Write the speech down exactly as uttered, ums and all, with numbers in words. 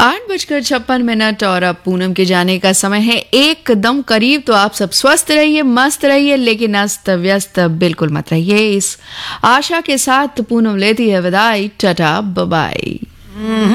आठ बजकर छप्पन मिनट और अब पूनम के जाने का समय है एकदम करीब। तो आप सब स्वस्थ रहिए, मस्त रहिए, लेकिन अस्त व्यस्त बिल्कुल मत रहिए। इस आशा के साथ पूनम लेती है विदाई। Tata bye bye.